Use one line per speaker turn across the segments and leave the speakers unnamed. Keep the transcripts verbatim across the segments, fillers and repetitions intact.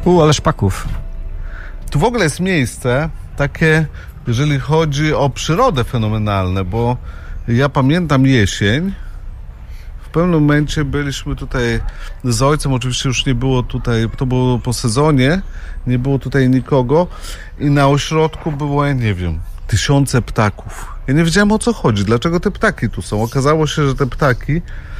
U, ale szpaków.
Tu w ogóle jest miejsce takie, jeżeli chodzi o przyrodę, fenomenalne, bo ja pamiętam jesień. W pewnym momencie byliśmy tutaj z ojcem, oczywiście już nie było tutaj, to było po sezonie, nie było tutaj nikogo i na ośrodku było, ja nie wiem, tysiące ptaków. Ja nie wiedziałem, o co chodzi, dlaczego te ptaki tu są. Okazało się, że te ptaki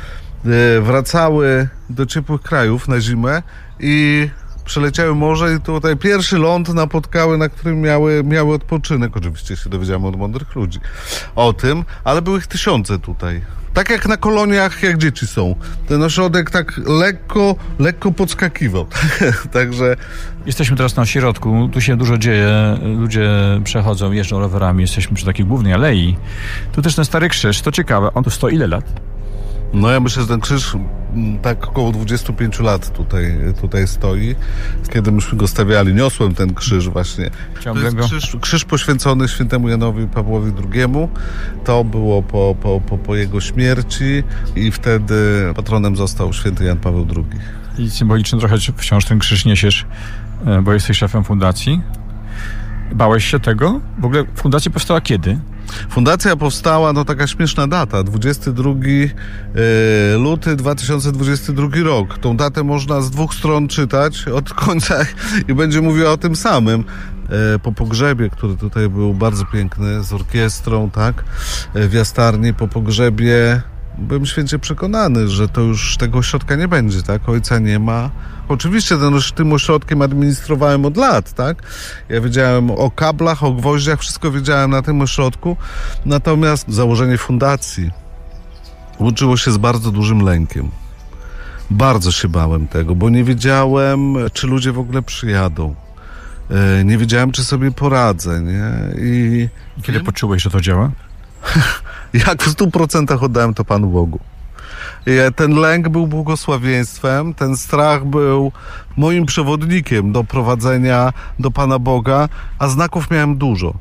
wracały do ciepłych krajów na zimę i przeleciały morze i tutaj pierwszy ląd napotkały, na którym miały, miały odpoczynek. Oczywiście się dowiedziałem od mądrych ludzi o tym, ale były ich tysiące tutaj. Tak jak na koloniach, jak dzieci są. Ten ośrodek tak lekko, lekko podskakiwał. Także...
Jesteśmy teraz na ośrodku, tu się dużo dzieje, ludzie przechodzą, jeżdżą rowerami, jesteśmy przy takiej głównej alei. Tu też ten Stary Krzyż, to ciekawe, on tu stoi ile lat?
No ja myślę, że ten krzyż tak około dwadzieścia pięć lat tutaj, tutaj stoi. Kiedy myśmy go stawiali, niosłem ten krzyż właśnie. To jest krzyż, krzyż poświęcony świętemu Janowi Pawłowi drugiemu. To było po, po, po, po jego śmierci i wtedy patronem został święty Jan Paweł drugi.
I symboliczny trochę wciąż ten krzyż niesiesz, bo jesteś szefem fundacji. Bałeś się tego? W ogóle fundacja powstała kiedy?
Fundacja powstała, no taka śmieszna data, dwudziestego drugiego lutego dwa tysiące dwudziestego drugiego rok. Tą datę można z dwóch stron czytać od końca i będzie mówiła o tym samym. Po pogrzebie, który tutaj był bardzo piękny, z orkiestrą, tak, w Jastarni, po pogrzebie byłem święcie przekonany, że to już tego ośrodka nie będzie, tak, ojca nie ma. Oczywiście ten, tym ośrodkiem administrowałem od lat, tak? Ja wiedziałem o kablach, o gwoździach, wszystko wiedziałem na tym ośrodku. Natomiast założenie fundacji łączyło się z bardzo dużym lękiem. Bardzo się bałem tego, bo nie wiedziałem, czy ludzie w ogóle przyjadą. Nie wiedziałem, czy sobie poradzę, nie? I
kiedy wiem, poczułeś, że to działa?
Jak w stu procentach oddałem to Panu Bogu. Ten lęk był błogosławieństwem, ten strach był moim przewodnikiem do prowadzenia do Pana Boga, a znaków miałem dużo.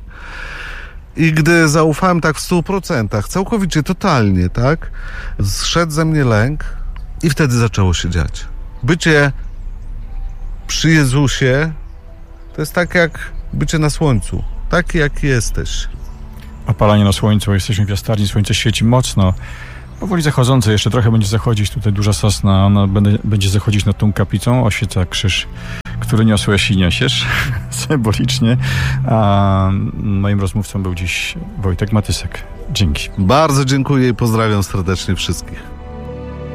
I gdy zaufałem tak w stu procentach, całkowicie, totalnie, tak, zszedł ze mnie lęk i wtedy zaczęło się dziać. Bycie przy Jezusie to jest tak jak bycie na słońcu, taki jaki jesteś.
Opalanie na słońcu, jesteśmy w Jastarni, słońce świeci mocno. Powoli zachodzące, jeszcze trochę będzie zachodzić, tutaj duża sosna, ona będzie zachodzić nad tą kaplicą, oświeca krzyż, który niosłeś i niesiesz, symbolicznie. A moim rozmówcą był dziś Wojtek Matysek. Dzięki.
Bardzo dziękuję i pozdrawiam serdecznie wszystkich.